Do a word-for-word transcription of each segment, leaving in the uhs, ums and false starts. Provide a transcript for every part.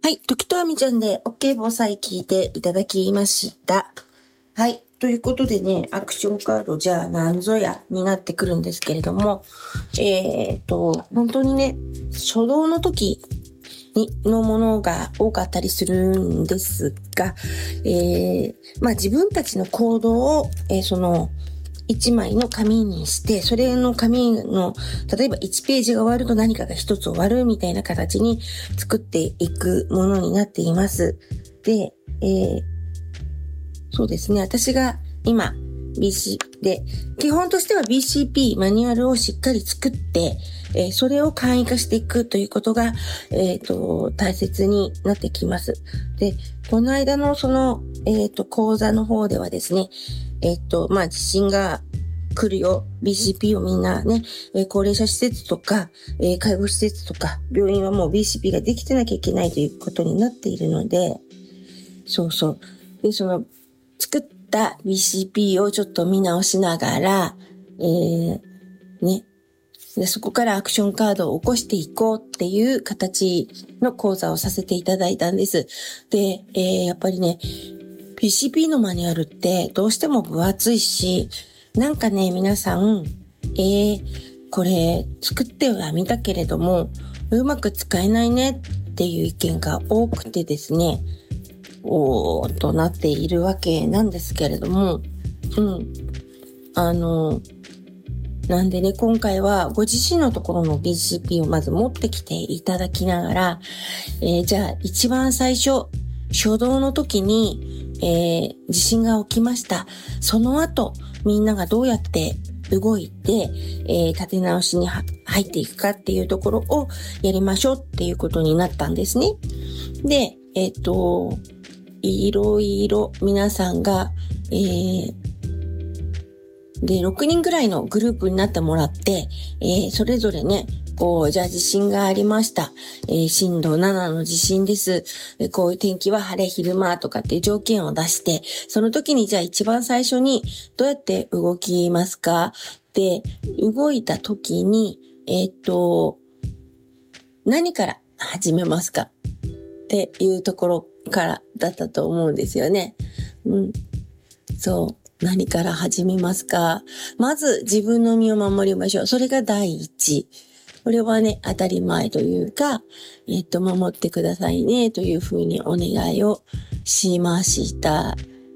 はい、時とあみちゃんで OK 防災聞いていただきました。はい、ということでね、アクションカードじゃあ何ぞやになってくるんですけれども、えーっと、本当にね、初動の時にのものが多かったりするんですが、えー、まあ自分たちの行動を、えー、その、一枚の紙にして、それの紙の、例えばいちページが終わると何かが一つ終わるみたいな形に作っていくものになっています。で、えー、そうですね。私が今、ビーシー で、基本としては ビーシーピー マニュアルをしっかり作って、えー、それを簡易化していくということが、えっと、大切になってきます。で、この間のその、えっと、講座の方ではですね、えっと、まあ、地震が来るよ。ビーシーピー をみんなね、えー、高齢者施設とか、えー、介護施設とか、病院はもう ビーシーピー ができてなきゃいけないということになっているので、そうそう。で、その、作った ビーシーピー をちょっと見直しながら、えー、ね。で、そこからアクションカードを起こしていこうっていう形の講座をさせていただいたんです。で、えー、やっぱりね、ビーシーピー のマニュアルってどうしても分厚いし、なんかね、皆さん、えー、これ作ってはみたけれども、うまく使えないねっていう意見が多くてですね、おーとなっているわけなんですけれども、うん。あの、なんでね、今回はご自身のところの ビーシーピー をまず持ってきていただきながら、えー、じゃあ一番最初、初動の時に、えー、地震が起きました。その後、みんながどうやって動いて、えー、立て直しに入っていくかっていうところをやりましょうっていうことになったんですね。で、えっと、いろいろ皆さんが、えー、で、ろくにんぐらいのグループになってもらって、えー、それぞれね、こう、じゃあ地震がありました。えー、震度ななの地震です。えー、こういう天気は晴れ、昼間とかっていう条件を出して、その時にじゃあ一番最初にどうやって動きますか？で、動いた時に、えっと、何から始めますか？っていうところからだったと思うんですよね。うん。そう。何から始めますか？まず自分の身を守りましょう。それが第一。これはね、当たり前というか、えっと、守ってくださいね、というふうにお願いをしました。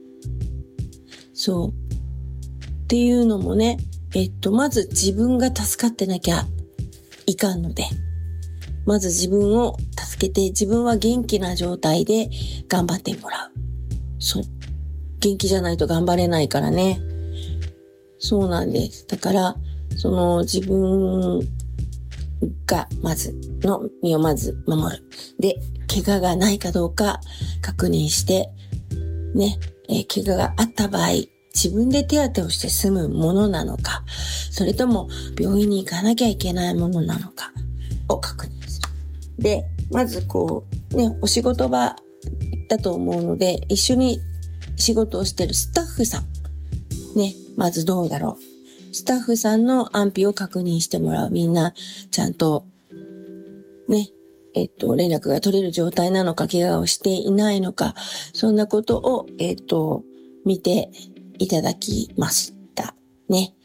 そう。っていうのもね、えっと、まず自分が助かってなきゃいかんので、まず自分を助けて、自分は元気な状態で頑張ってもらう。そう。元気じゃないと頑張れないからね。そうなんです。だから、その自分がまずの身をまず守る。で、怪我がないかどうか確認して、ね、えー、怪我があった場合、自分で手当てをして済むものなのか、それとも病院に行かなきゃいけないものなのかを確認する。で、まずこう、ね、お仕事場だと思うので、一緒に仕事をしているスタッフさん、ね、まずどうだろう。スタッフさんの安否を確認してもらう。みんな、ちゃんと、ね、えっと、連絡が取れる状態なのか、怪我をしていないのか、そんなことを、えっと、見ていただきました。ね。